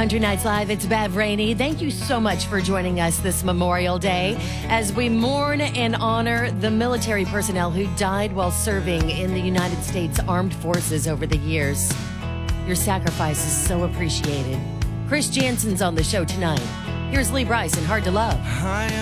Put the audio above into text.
Country Nights Live. It's Bev Rainey. Thank you so much for joining us this Memorial Day as we mourn and honor the military personnel who died while serving in the United States Armed Forces over the years. Your sacrifice is so appreciated. Chris Jansen's on the show tonight. Here's Lee Bryce and Hard to Love.